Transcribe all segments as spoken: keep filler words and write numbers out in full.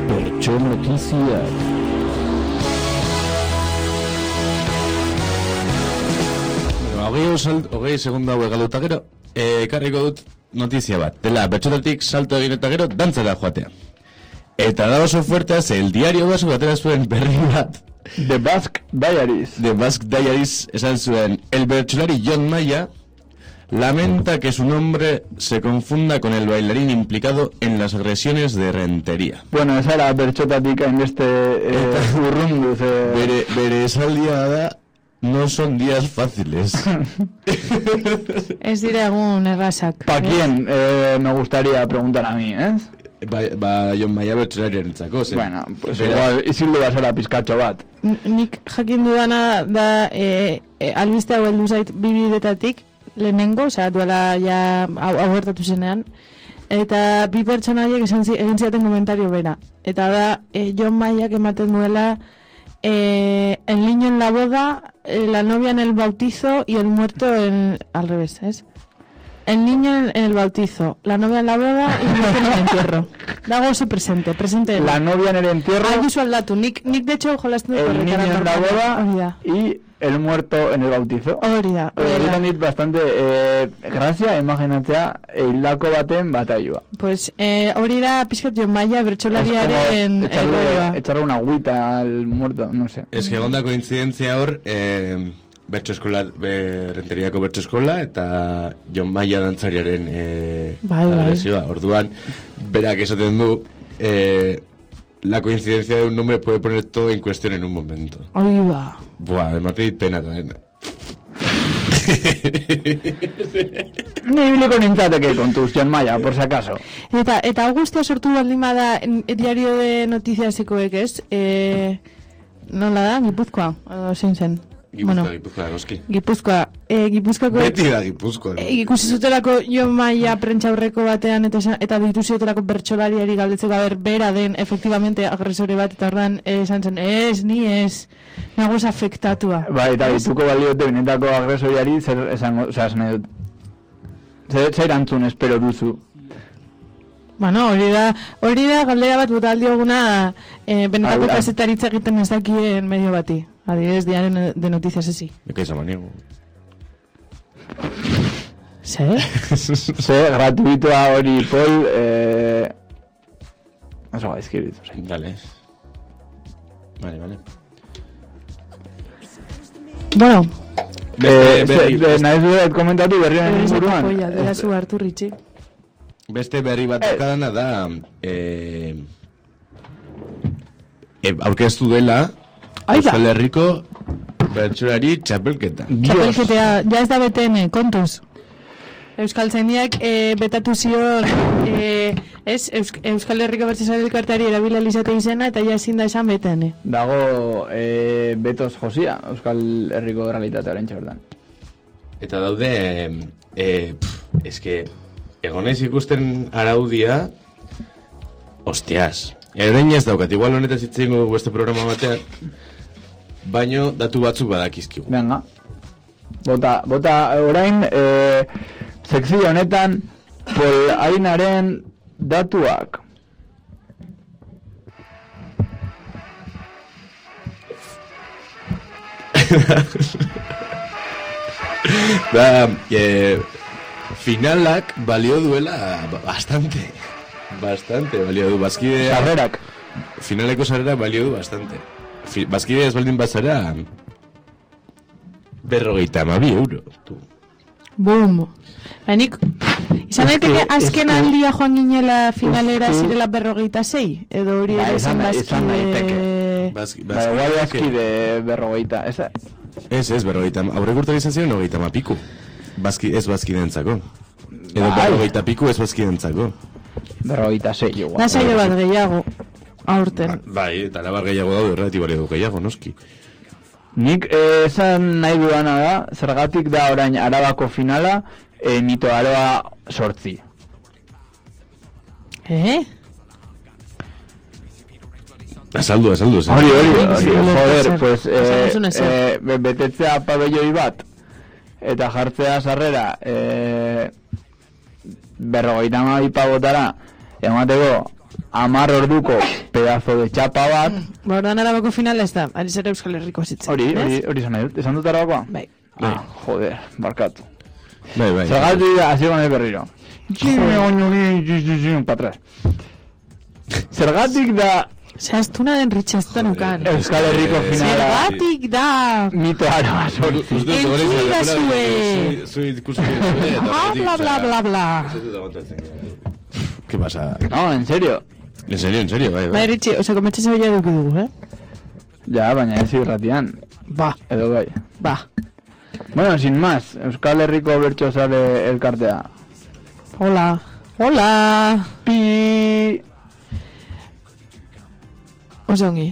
Bertso Notiziak. Hogei segundo hau egaluta gero, ekarriko dut notizia bat. Dela, bertsotatik salto egin eta gero, dantzara joatea. Eta da oso fuerteaz, el diario vasco atera zuen berri bat. The Basque Diaries. The Basque Diaries esan zuen, el bertsolari Jon Maia lamenta que su nombre se confunda con el bailarín implicado en las agresiones de Rentería. Bueno, esa era bertsotatik hainbeste eh, urrunduz. Eh. Bere, bere esaldia da, no son días fáciles. Ez dira egun errazak. ¿Pa quién? Eh, me gustaría preguntar a mí, ¿eh? Ba, ba Jon Maia bertsolariaren txako, zen. Bueno, pues Bera... igual, izildu basera pizkatxo bat. Nik jakin dudana da, e, e, albiste hau heldu zait bibidetatik, lehenengo, oza, duela ja hau gertatu zenean, eta bi pertsonaiek esan zi, egin ziaten komentario bera. Eta da, e, Jon Maiak ematen duela, eh, el niño en la boda, eh, la novia en el bautizo y el muerto en, al revés, ¿es? El niño en, en el bautizo, la novia en la boda y el muerto en el entierro. Dago oso presente, presente. La novia en el entierro. Ah, visual datu. Nik, nik de hecho, jolasten dut. El niño en la boda y el muerto en el bautizo. Hori da. Horretan dit bastante eh, grazia, imaginatzea, hildako baten bataioa. Pues eh, hori da pizkat Jon Maia bertsolariaren egoera. Echarle una agüita al muerto, no sé. Es que egonda koincidentzia hor, eh, bertso eskola, be, Renteriako bertso eskola, eta Jon Maia dantzariaren eh, bai, agresioa. Orduan, berak esaten du, eh, la coincidencia de un nombre puede poner todo en cuestión en un momento. Ahí va. Buah, me maté pena también. Ni biliko nintzateke kontuz, Jon Maia, por si acaso. Eta, eta augustia sortu baldin bada diario de notiziasikoek, ez? Eh, nola da, Gipuzkoa, edo zein zen? Gipuzkoa, bueno, Gipuzkoa, noski. Gipuzkoa, eh, Gipuzkoako... Beti da Gipuzkoa. No? Eh, ikusi zutelako Jon Maia prentxaurreko batean, eta, eta ditu ziotelako bertsolariari galdetzeko haber bera den, efectivamente, agresore bat, eta horren esan zen, ez, ni ez, nagoz afektatua. Ba, eta dituko baliote benetako agresoriari, zer esango, oza, esan edut, zer, zer antzun espero duzu. Bueno, hori da, hori da galdera bat bota aldioguna eh, benetako kasetaritza egiten ez dakien medio bati. Adibidez, diario de noticias esi. Eka izan maniego. ¿Se? Se, gratuitoa hori, Paul, eh... Oso gaizkiritu, zen. Dale. Vale, vale. Bueno. Eh, nahez dut komentatu berrien inguruan. Polla, dela zu hartu ritxi. Beste berri bat akadana da, eh... eh aurkeztu dela, Euskal Herriko bertsolari txapelketa. Txapelketea, ja ez da B T N, kontuz. Euskal Zaindiak e, betatu zion e, ez, Eusk Euskal Herriko bertsolari elkarteari erabila lizate izena eta ja ezin da esan B T N. Dago e, betoz josia Euskal Herriko realitatea orentxe bertan. Eta daude, e, pff, eske, egonez ikusten araudia, hostias. Erein ez daukat, igual honetaz itzen dugu beste programa batean, baino datu batzuk badakizkigu. Venga. Bota, bota orain, eh, sekzio honetan, Pol Ainaren datuak. Da, eh, finalak balio duela bastante. Bastante, balio du. Bazkidea... Sarrerak. Finaleko sarrerak balio du bastante. Fi, bazkidea ez baldin bazara... Berrogeita amabi euro. Tu. Boom. Bainik, izan daiteke azken aldia joan ginela finalera zirela berrogeita sei? Edo hori ba, esan bazkide... Ba, igual bazkide berrogeita. Ez, ez, berrogeita... Aurrek urtari izan ziren, berrogeita ma piku. Bazki, ez bazkidentzako. Edo berrogeita piku ez bazkidentzako. Berrogeita sei, igual. Da saio bat gehiago, aurten. Ba, bai, eta labar gehiago daude, errati balio du gehiago, noski. Nik esan nahi duana da, zergatik da orain Arabako finala, e, Nito Aroa sortzi. Eh? Azaldu, azaldu. Hori, hori, hori, joder, pues, eh, eh, betetzea pabelloi bat, eta jartzea sarrera, eh, berrogeita hamabi pagotara, emateko amar orduko pedazo de txapa bat. Ba, ordan Arabako finala ez da, ari zera Euskal Herriko zitzen. Hori, hori, hori esan nahi dut. Esan dut Arabakoa? Bai. Ah, joder, barkatu. Bai, bai. Zergatik, hasi gane berriro. Pa atrás. Zergatik da... Zehaztuna den ritxaztan ukan. Euskal Herriko finala. Zergatik da... Mito Aroa sortzi. Entzira zue. Bla, bla, bla, bla. ¿Qué pasa? No, en serio. En serio, en serio, bai, Bai, bai. Ritxi, oza, kometxe zabila dugu dugu, eh? Ja, baina ez irratian. Ba, Edo bai. ba. Bueno, sin más, Euskal Herriko bertsozale elkartea. Hola. Hola. Pi... Osongi.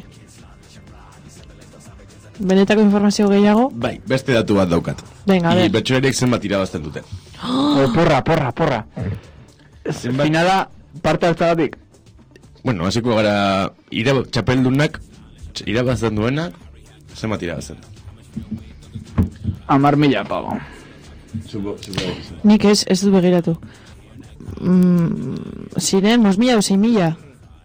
Benetako informazio gehiago? Bai, beste datu bat daukat. Venga, a I ver. bertsolariek zenbat irabazten dute. Oh, porra, porra, porra. Zenbat- Finala parte hartzagatik. Bueno, hasiko gara irab txapeldunak tx- irabazten duena, zenbat irabazten du. Amar mila pago. Supo, supo. Nik ez, ez dut begiratu. Mm, ziren, mos mila o sei mila.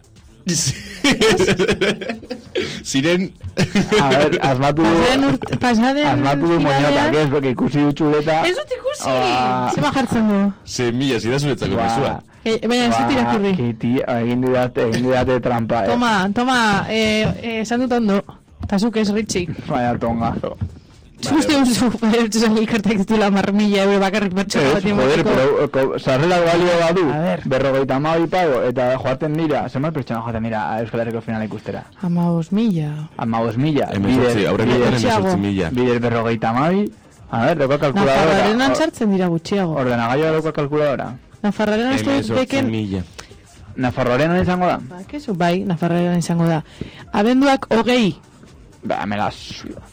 Ziren... A ver, asmatu du... Pasaden urte, pasaden Asmatu du moñotak, finalean- ez, porque ikusi du txuleta... Ez dut ikusi! Ah. Zeba jartzen du. Ze mila, zira zuretzako Ba, mesua. Eh, baina ez dut irakurri. Kiti, egin didate, egin didate trampa, eh. Toma, toma, eh, eh, esan dut ondo. Tazuk ez, Ritxi. Vaya tongazo. Zuste duzu, bertxosan ikartak ditula mar mila euro bakarrik bertxoa Ez, bat joder, pero ko- sarrelak balio badu, A ver. berrogeita hamabi pago, eta joaten dira, zenbat pertsona joaten dira a Euskal Herriko finala ikustera? Amaos mila. Hamabost mila, Hemezortzi, aurreko bider, hemezortzi mila. bider berrogeita hamabi, a ver, dauka kalkuladora. Nafarroaren sartzen dira gutxiago. Ordenagailoa dauka kalkuladora. Nafarroaren ez dut Hemezortzi beken... mila. Nafarroaren izango da? Ba, kezu, bai, Nafarroaren izango da. Abenduak hogei. Ba, me la suda.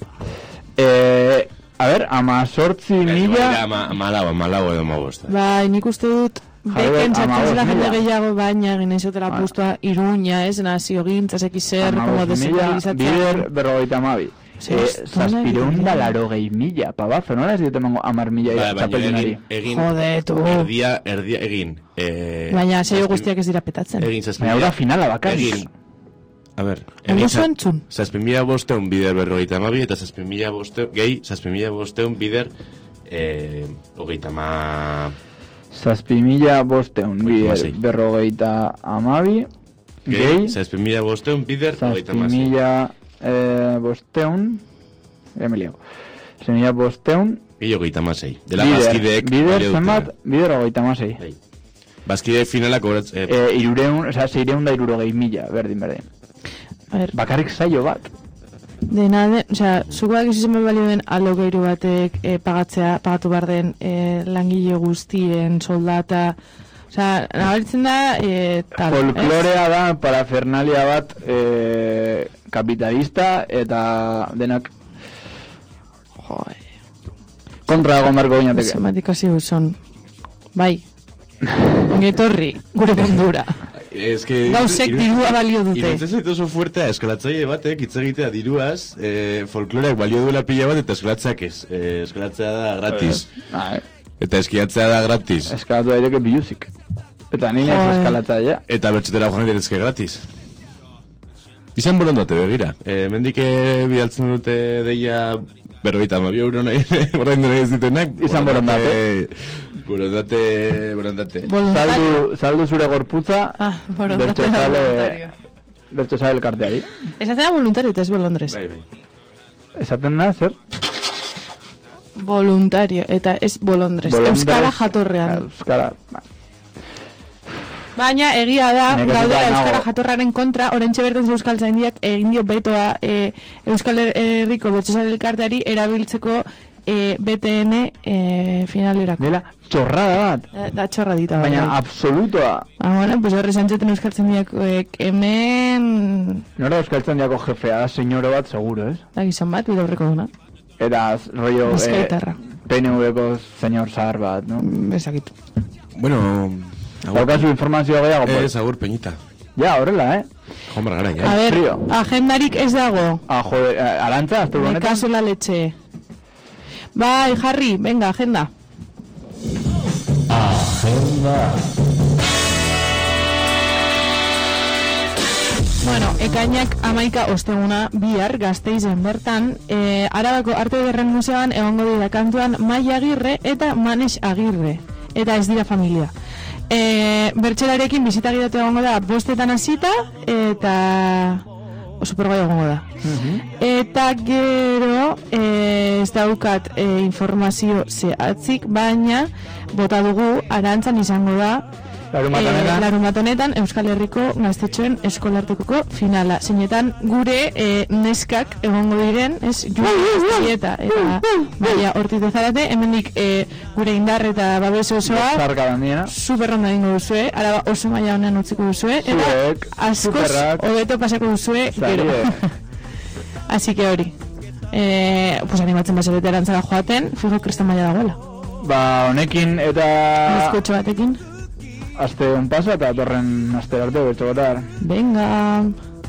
Eh, a ver, ama sortzi mila... Malau, malau edo magosta. Bai, nik uste dut Jabe, beken sartzen hamabost zela jende mila. gehiago, baina egin ezotela Ba. pustua Iruña, ez, nazio gintzaz ekizer, como Hamabost mila, bider desentralizatzea. berrogeita hamabi. Ze, Eh, ez duna zazpireun da egiten. larogei mila, pabazo, nola ez dite mango amar mila Ba, baina txapelinari? egin, egin, Jode, tu. erdia, erdia, egin. Eh, Baina saio zazpi- guztiak ez dira petatzen. Egin zazpi Baina hau da mila- finala bakarrik. Egin. A ver, Ondo zuentzun. zazpi mila bosteun bider berrogeita amabi, eta zazpi mila bosteun, gehi, zazpi mila bosteun bider, eh, hogeita ma... Zazpi mila bosteun, bider Hamasei. berrogeita amabi, Gehi, gehi, zazpi mila bosteun bider, hogeita zazpi ma... mila eh, bosteun, emilio, zazpi mila bosteun, Gehi, hogeita ma sei. Dela bider, bazkideek... bider balio dutena. zenbat, bider hogeita amasei. Bai. Bazkideek finala kobratz... Eh, Eh, irureun, oza, seireun da irurogei mila, berdin, berdin. A ver, Bakarrik saio bat. dena den, osea, zuk bak izuzen balio den alokairu batek eh, pagatzea, pagatu behar den eh, langile guztien soldata, osea, nabaritzen da, eh, tal, Folklorea da, parafernalia bat eh, kapitalista eta denak Joder, kontra egon beharko ginateke. zenbat ikasi guzon. Bai, ongetorri, gure mundura. Es que... Gauzek dirua balio dute. Iruditzen zait oso fuertea, eskalatzaile batek hitz egitea diruaz, eh, folkloreak balio duela pila bat, eta eskalatzeak ez. Eh, eskalatzea da gratis. Ah, eh, Eta eskiatzea da gratis. eskalatu daiteke biluzik. Eta nire ez Joder. eskalatzailea. Eta bertxetera joan direzke gratis. Izan borondate begira. E, mendike bidaltzen dute deia berrogeita hamabi euro nahi, orain dena ez ditenak. Izan borondate. Borondate, borondate. Voluntario. Saldu, saldu zure gorputza Ah, borondate da bertsozale voluntario. bertsozale elkarteari. Esaten da voluntario eta ez bolondrez. Bai, bai. Esaten da, zer? Voluntario eta ez bolondrez. Bolondrez. Euskara jatorrean. Euskara, ba. Baina egia da, Nekatuta gaudela nago. Euskara jatorraren kontra, oraintxe bertan Euskal Zaindiak egin dio betoa e, Euskal Herriko bertsozale elkarteari erabiltzeko e, B T N e, finalerako. Dela, txorrada bat. Eh, Da txorra dita. Baina bai. absolutoa. Ah, bueno, pues horre santxeten Euskal Zaindiakoek hemen... Nora euskaltzen diako jefea, da senyoro bat, seguro, ez? Da gizon bat, bide aurreko duna. Eta z- rollo Bizkaitarra. P N V-ko senyor zahar bat, no? Bezakitu. Bueno, Daukazu informazio gehiago, Ez, pues. agur peñita. Ja, horrela, eh? Joan bar gara, A ja. ver, frío. agendarik ez dago. Ah, joder, eh, Arantza, azte Me honetan? caso en la leche. Bai, Harry, venga, agenda. Bueno, ekainak amaika osteguna bihar Gasteizen bertan, e, Arabako Arte Ederren Museoan egongo dira kantuan Mai Agirre eta Manes Agirre, eta ez dira familia. E, Bertxelarekin bizita gidatu egongo da bostetan hasita eta supergai egongo da. Mhm. Eta gero e, ez daukat e, informazio zehatzik, baina bota dugu Arantzan izango da Larunbat honetan. E, larunbat honetan Euskal Herriko gaztetxoen eskolartekoko finala. Zeinetan gure e, neskak egongo diren, ez, Juli eta eta baina hortik dezarate, hemendik e, gure indar eta babes osoa Zarka bandiena. super ronda dingo duzue, Araba oso maila honean utziko duzue, eta Zuek, askoz superrak. hobeto pasako duzue gero. Zariek. Así que hori. Eh, pues animatzen bazarete erantzara joaten, fijo kriston maila dagoela. Ba, honekin eta Bizkotxo batekin. aste on pasa eta torren aste arte betxo gotar. Venga.